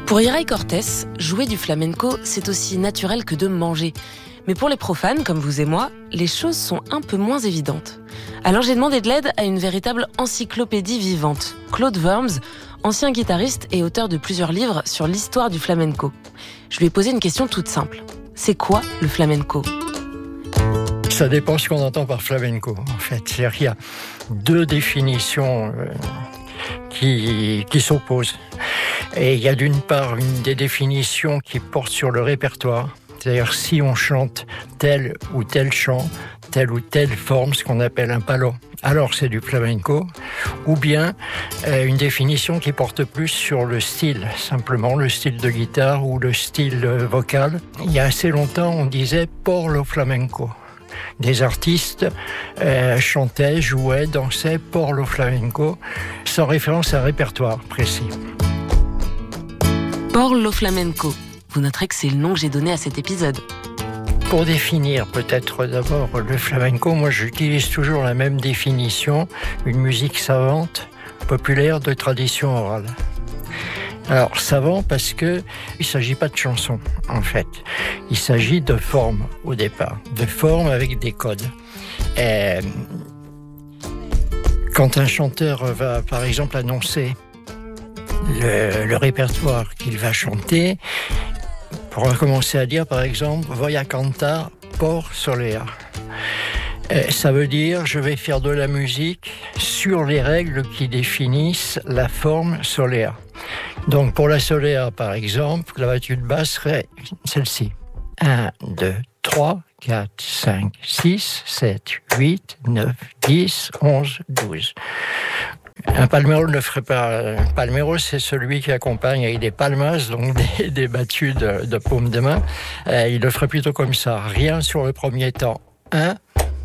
Pour Iraï Cortés, jouer du flamenco, c'est aussi naturel que de manger. Mais pour les profanes, comme vous et moi, les choses sont un peu moins évidentes. Alors j'ai demandé de l'aide à une véritable encyclopédie vivante, Claude Worms, ancien guitariste et auteur de plusieurs livres sur l'histoire du flamenco. Je lui ai posé une question toute simple. C'est quoi le flamenco ? Ça dépend ce qu'on entend par flamenco, en fait. C'est-à-dire qu'il y a deux définitions qui s'opposent. Et il y a d'une part une des définitions qui porte sur le répertoire. C'est-à-dire si on chante tel ou tel chant, telle ou telle forme, ce qu'on appelle un palo, alors c'est du flamenco. Ou bien une définition qui porte plus sur le style, simplement le style de guitare ou le style vocal. Il y a assez longtemps, on disait por lo flamenco. Des artistes chantaient, jouaient, dansaient por lo flamenco, sans référence à un répertoire précis. Por lo flamenco. Vous noterez que c'est le nom que j'ai donné à cet épisode. Pour définir peut-être d'abord le flamenco, moi j'utilise toujours la même définition, une musique savante, populaire de tradition orale. Alors savant parce que il ne s'agit pas de chansons en fait, il s'agit de formes au départ, de formes avec des codes. Quand un chanteur va par exemple annoncer le répertoire qu'il va chanter, on va commencer à dire par exemple voy a cantar por solea. Ça veut dire je vais faire de la musique sur les règles qui définissent la forme solea. Donc pour la solea par exemple, la battue de basse serait celle-ci. 1, 2, 3, 4, 5, 6, 7, 8, 9, 10, 11, 12. Un palmero ne le ferait pas. Un palmero, c'est celui qui accompagne avec des palmas, donc des battues de paume de main. Il le ferait plutôt comme ça. Rien sur le premier temps. 1,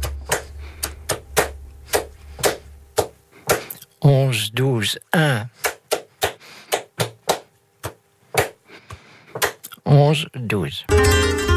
11, 12, 1, 11, 12.